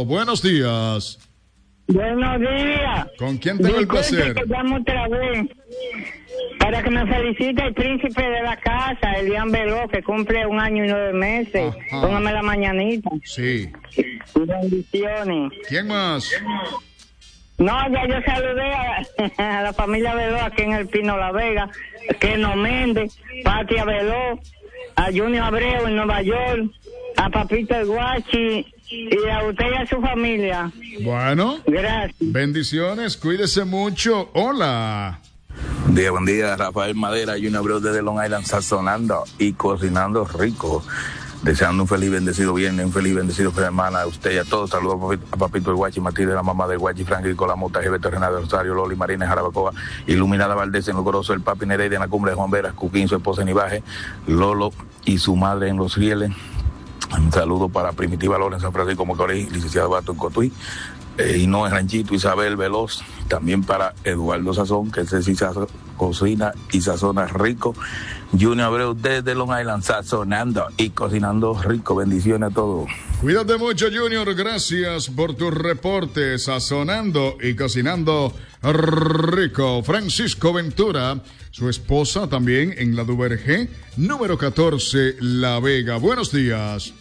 Rico. Buenos días. Buenos días. ¿Con quién tengo el placer? Te llamo otra vez para que me felicite el príncipe de la casa, Elian Veloz, que cumple 1 año y 9 meses. Ajá. Póngame la mañanita. Sí. Bendiciones. ¿Quién más? No, ya yo saludé a la familia Veloz aquí en el Pino La Vega, Keno Méndez, Patia Veloz, a Junior Abreu en Nueva York, a Papito El Guachi y a usted y a su familia. Bueno. Gracias. Bendiciones, cuídese mucho. Hola. Buen día, Rafael Madera, Junior Abreu desde Long Island, sazonando y cocinando rico. Deseando un feliz bendecido viernes, un feliz bendecido fin de semana a usted y a todos. Saludos a Papito el Guachi, Matilde, la mamá del Guachi, Frankie Colamota, Gilberto Renal de Rosario, Loli Marínez, Jarabacoa, Iluminada Valdés en Los Gorosos, el Papi Nereida en la cumbre de Juan Veras, Cuquín, su esposa en Ibaje, Lolo y su madre en Los Rieles. Un saludo para Primitiva Lora en San Francisco Mocorí, licenciado Bato en Cotuí, y no en Ranchito, Isabel Veloz. También para Eduardo Sazón, que ese sí cocina y sazona rico. Junior Abreu desde Long Island, sazonando y cocinando rico. Bendiciones a todos. Cuídate mucho, Junior. Gracias por tu reporte. Sazonando y cocinando rico. Francisco Ventura, su esposa también en la Duvergé, número 14, La Vega. Buenos días.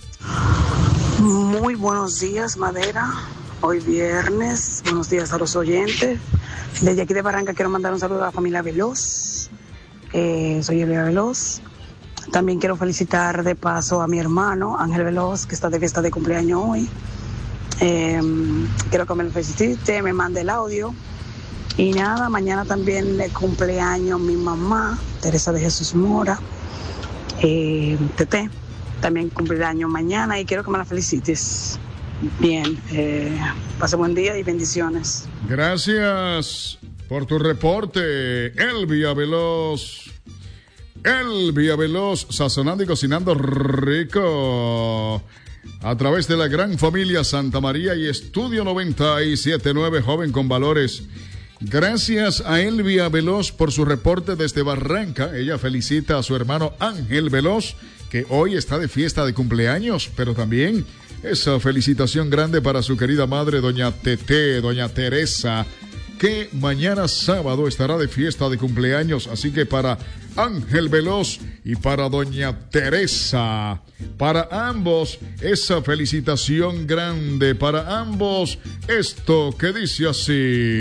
Muy buenos días, Madera. Hoy viernes. Buenos días a los oyentes. Desde aquí de Barranca quiero mandar un saludo a la familia Veloz. Soy Elia Veloz. También quiero felicitar de paso a mi hermano Ángel Veloz, que está de fiesta de cumpleaños hoy. Quiero que me lo felicite, me mande el audio. Y nada, mañana también le cumpleaños mi mamá, Teresa de Jesús Mora, Tete. También cumpleaños mañana y quiero que me la felicites. Bien, pase buen día y bendiciones. Gracias por tu reporte, Elvia Veloz. Elvia Veloz, sazonando y cocinando rico. A través de la gran familia Santa María y Estudio 97.9, joven con valores. Gracias a Elvia Veloz por su reporte desde Barranca. Ella felicita a su hermano Ángel Veloz, que hoy está de fiesta de cumpleaños, pero también esa felicitación grande para su querida madre, doña Tete, doña Teresa, que mañana sábado estará de fiesta de cumpleaños. Así que para Ángel Veloz y para doña Teresa, para ambos, esa felicitación grande, para ambos, esto que dice así.